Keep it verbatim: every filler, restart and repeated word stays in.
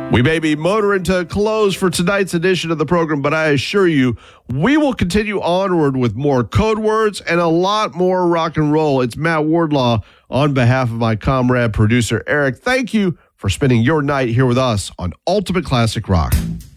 We may be motoring to a close for tonight's edition of the program, but I assure you, we will continue onward with more code words and a lot more rock and roll. It's Matt Wardlaw on behalf of my comrade producer, Eric. Thank you for spending your night here with us on Ultimate Classic Rock.